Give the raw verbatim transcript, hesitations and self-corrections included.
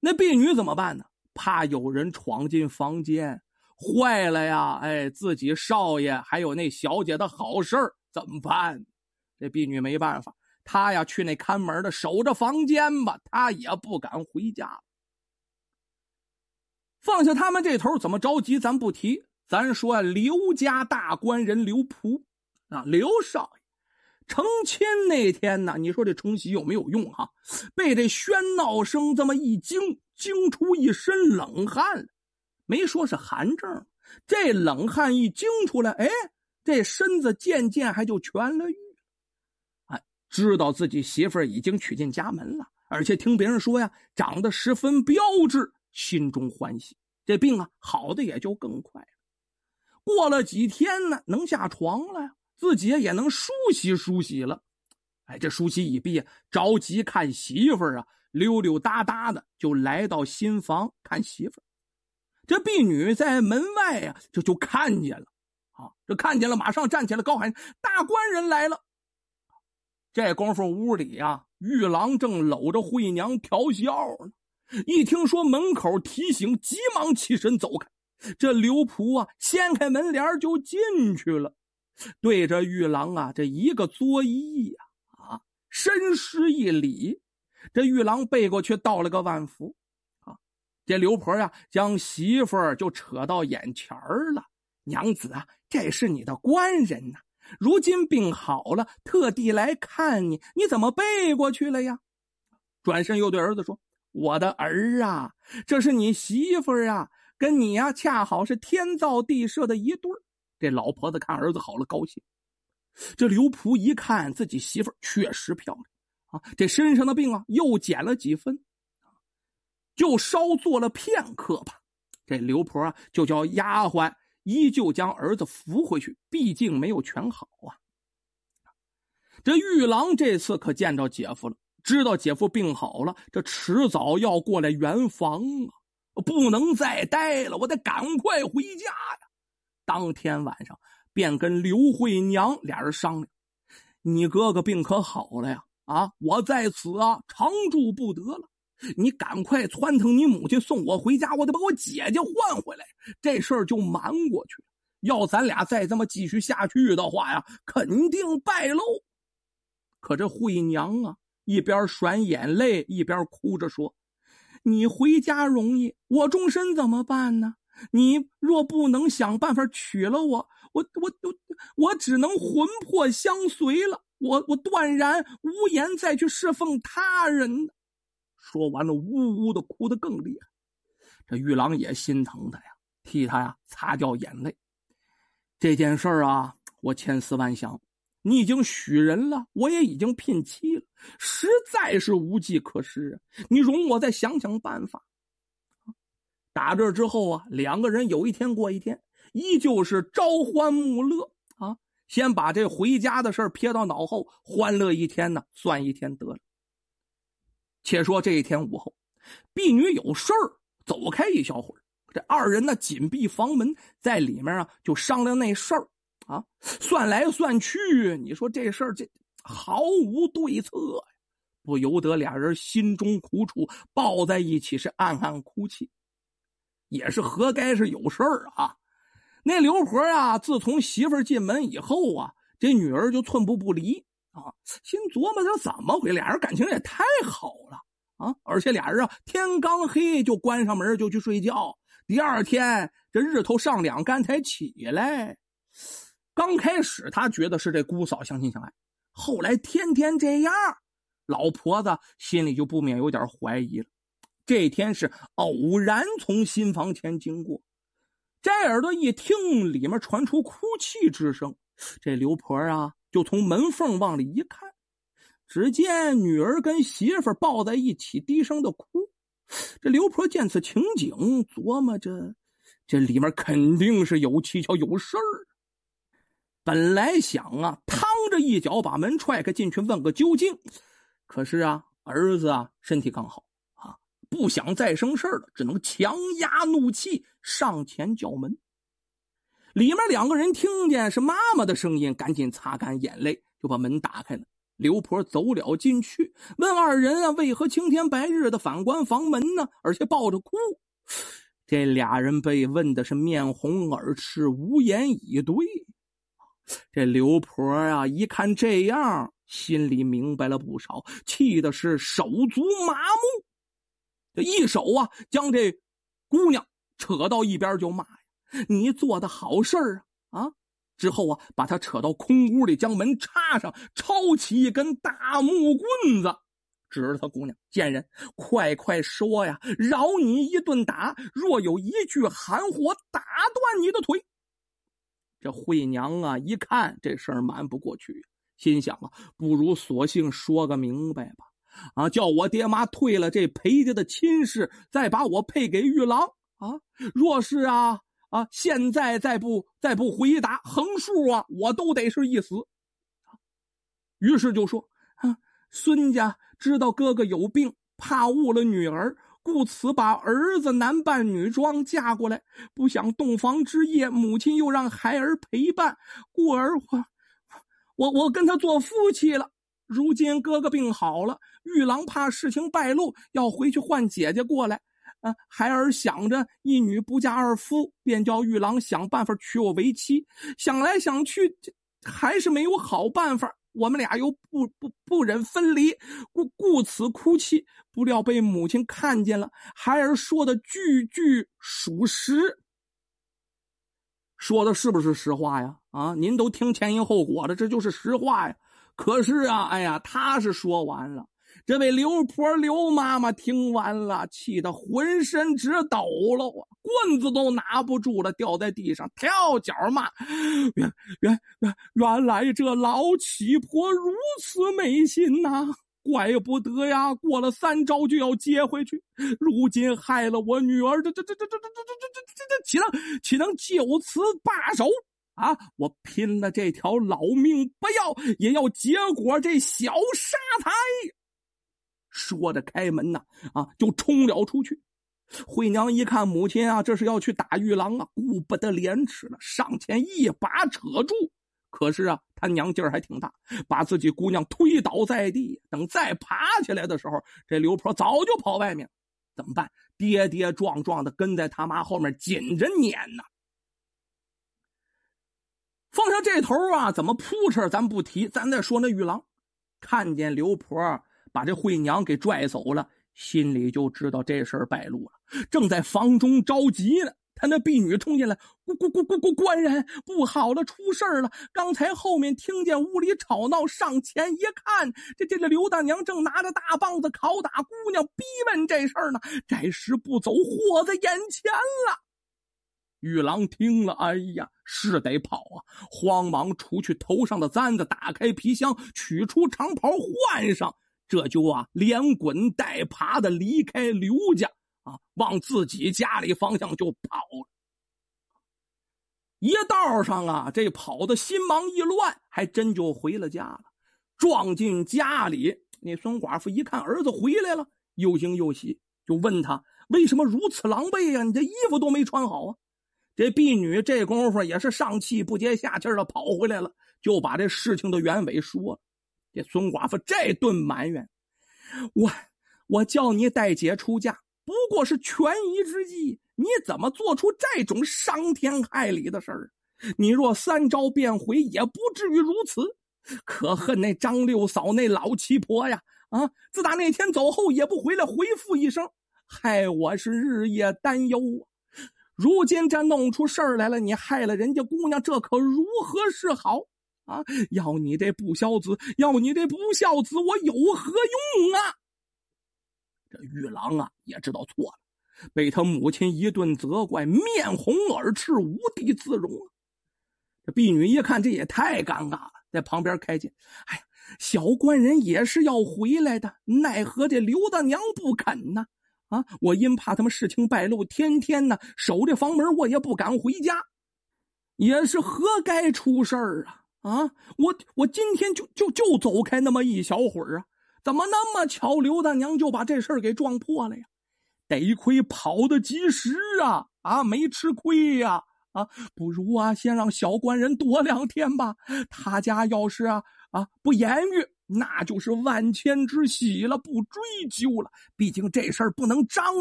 那婢女怎么办呢？怕有人闯进房间，坏了呀，哎，自己少爷还有那小姐的好事儿怎么办？这婢女没办法，她呀去那看门的守着房间吧，她也不敢回家。放下他们这头怎么着急咱不提，咱说刘家大官人刘璞啊，刘少爷成亲那天呢，你说这冲喜有没有用啊？被这喧闹声这么一惊，惊出一身冷汗，没说是寒症，这冷汗一惊出来，哎，这身子渐渐还就痊了愈。哎，知道自己媳妇儿已经娶进家门了，而且听别人说呀，长得十分标致，心中欢喜，这病啊好的也就更快了。过了几天呢，能下床了呀，自己也能梳洗梳洗了。哎，这梳洗已毕，着急看媳妇儿啊，溜溜达达的就来到新房看媳妇儿。这婢女在门外呀、啊，这就看见了啊，这看见了，马上站起来高喊：“大官人来了！”这功夫屋里啊，玉郎正搂着惠娘调笑呢。一听说门口提醒，急忙起身走开。这刘璞啊，掀开门帘就进去了，对着玉郎啊，这一个作揖呀、啊，啊，深施一礼。这玉郎背过去道了个万福啊。这刘婆呀、啊，将媳妇儿就扯到眼前了。娘子啊，这是你的官人呐、啊，如今病好了，特地来看你，你怎么背过去了呀？转身又对儿子说：“我的儿啊，这是你媳妇儿啊。”跟你呀、啊，恰好是天造地设的一对儿。这老婆子看儿子好了，高兴。这刘璞一看自己媳妇儿确实漂亮啊，这身上的病啊又减了几分，就稍坐了片刻吧。这刘婆啊就叫丫鬟依旧将儿子扶回去，毕竟没有全好啊。这玉郎这次可见着姐夫了，知道姐夫病好了，这迟早要过来圆房啊。不能再待了，我得赶快回家呀！当天晚上便跟刘惠娘俩人商量：“你哥哥病可好了呀？啊，我在此啊常住不得了，你赶快窜腾你母亲送我回家，我得把我姐姐换回来，这事儿就瞒过去了。要咱俩再这么继续下去的话呀，肯定败露。”可这惠娘啊，一边甩眼泪一边哭着说：“你回家容易，我终身怎么办呢？你若不能想办法娶了我，我我我我只能魂魄相随了，我我断然无颜再去侍奉他人。”说完了，呜呜的哭得更厉害。这玉郎也心疼他呀，替他呀擦掉眼泪。这件事儿啊，我千思万想，你已经许人了，我也已经聘妻了，实在是无计可施啊！你容我再想想办法。打这之后啊，两个人有一天过一天，依旧是朝欢暮乐啊。先把这回家的事撇到脑后，欢乐一天呢，算一天得了。且说这一天午后，婢女有事儿走开一小会儿，这二人呢紧闭房门，在里面啊就商量那事儿啊。算来算去，你说这事儿这毫无对策呀，不由得俩人心中苦楚，抱在一起是暗暗哭泣。也是活该是有事儿啊。那刘婆啊，自从媳妇儿进门以后啊，这女儿就寸步不离啊，心琢磨这怎么回，俩人感情也太好了啊！而且俩人啊，天刚黑就关上门就去睡觉，第二天这日头上两竿才起来。刚开始他觉得是这姑嫂相亲相爱，后来天天这样，老婆子心里就不免有点怀疑了。这天是偶然从新房前经过，摘耳朵一听，里面传出哭泣之声。这刘婆啊，就从门缝往里一看，只见女儿跟媳妇抱在一起，低声的哭。这刘婆见此情景，琢磨着这里面肯定是有蹊跷有事儿。本来想啊，趟着一脚把门踹开进去问个究竟，可是啊，儿子啊身体刚好啊，不想再生事了，只能强压怒气上前叫门。里面两个人听见是妈妈的声音，赶紧擦干眼泪，就把门打开了。 刘婆走了进去，问二人啊，为何青天白日的反关房门呢？而且抱着哭。这俩人被问的是面红耳赤，无言以对。这刘婆啊，一看这样，心里明白了不少，气的是手足麻木。这一手啊，将这姑娘扯到一边就骂呀：“你做的好事儿啊！”啊，之后啊，把她扯到空屋里，将门插上，抄起一根大木棍子，指着她姑娘：“贱人，快快说呀！饶你一顿打，若有一句含糊，我打断你的腿。”这惠娘啊，一看这事儿瞒不过去，心想啊，不如索性说个明白吧。啊，叫我爹妈退了这裴家的亲事，再把我配给玉郎啊！若是啊啊，现在再不再不回答，横竖啊，我都得是一死。于是就说：“啊，孙家知道哥哥有病，怕误了女儿，故此把儿子男扮女装嫁过来。不想洞房之夜，母亲又让孩儿陪伴，故而我我我跟他做夫妻了。如今哥哥病好了，玉郎怕事情败露，要回去唤姐姐过来。啊，孩儿想着一女不嫁二夫，便叫玉郎想办法娶我为妻。想来想去，还是没有好办法。我们俩又不不不忍分离，故故此哭泣。不料被母亲看见了，孩儿说的句句属实。说的是不是实话呀？啊，您都听前因后果了，这就是实话呀。可是啊，哎呀，他是说完了，这位刘婆刘妈妈听完了，气得浑身直抖了啊，棍子都拿不住了，掉在地上跳脚骂：“原原原原来这老乞婆如此没心呐、啊！怪不得呀，过了三招就要接回去，如今害了我女儿，这这这这这这这这这这岂能岂能就此罢手？啊！我拼了这条老命不要，也要结果这小沙财！”说着开门呐，啊，就冲了出去。惠娘一看母亲啊，这是要去打玉郎啊，顾不得廉耻了，上前一把扯住。可是啊，他娘劲儿还挺大，把自己姑娘推倒在地。等再爬起来的时候，这刘婆早就跑外面。怎么办？跌跌撞撞的跟在他妈后面紧着撵呢。放下这头啊，怎么扑哧咱不提，咱再说那玉郎，看见刘婆把这惠娘给拽走了，心里就知道这事儿败露了，正在房中着急呢。他那婢女冲进来：“咕咕咕咕咕，官人，不好了，出事了！刚才后面听见屋里吵闹，上前一看，这这这刘大娘正拿着大棒子拷打姑娘，逼问这事儿呢。这时不走，祸在眼前了。”玉郎听了，哎呀，是得跑啊！慌忙除去头上的簪子，打开皮箱，取出长袍换上，这就啊连滚带爬的离开刘家啊，往自己家里方向就跑了。一道上啊，这跑的心忙意乱，还真就回了家了。撞进家里，那孙寡妇一看儿子回来了，又惊又喜，就问他为什么如此狼狈呀、啊？你这衣服都没穿好啊！这婢女这功夫也是上气不接下气的跑回来了，就把这事情的原委说了。这孙寡妇这顿埋怨：“我我叫你带姐出嫁，不过是权宜之计，你怎么做出这种伤天害理的事儿？你若三招便回，也不至于如此。可恨那张六嫂那老七婆呀！啊，自打那天走后，也不回来回复一声，害我是日夜担忧啊！如今这弄出事儿来了，你害了人家姑娘，这可如何是好啊？要你这不孝子，要你这不孝子，我有何用啊？”这玉郎啊也知道错了，被他母亲一顿责怪，面红耳赤，无地自容啊。这婢女一看，这也太尴尬了，在旁边开解：“哎呀，小官人也是要回来的，奈何这刘大娘不肯呢？啊，我因怕他们事情败露，天天呢守着房门，我也不敢回家，也是何该出事儿啊！啊，我我今天就就就走开那么一小会儿啊，怎么那么巧，刘大娘就把这事儿给撞破了呀？得亏跑得及时啊！啊，没吃亏呀！啊，不如啊，先让小官人躲两天吧。他家要是啊啊不言语， 那就是万千之喜了，不追究了。毕竟这事儿不能张